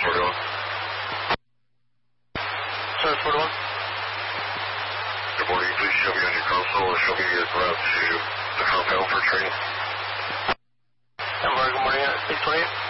41. Service 41. Good morning. Please show me on your console and show me your route to the compound for training. Good morning. 628.